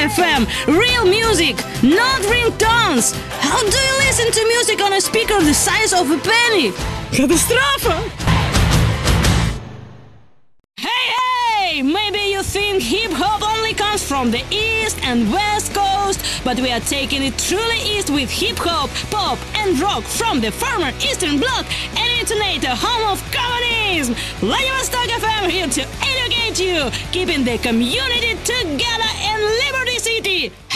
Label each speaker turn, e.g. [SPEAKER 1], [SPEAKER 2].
[SPEAKER 1] FM. Real music, not ringtones. How do you listen to music on a speaker the size of a penny? Катастрофа! Hey, maybe you think hip-hop only comes from the East and West Coast, but we are taking it truly east with hip-hop, pop and rock from the former Eastern Bloc and intonator home of communism. Vladivostok FM here to educate you, keeping the community together in Liberty City.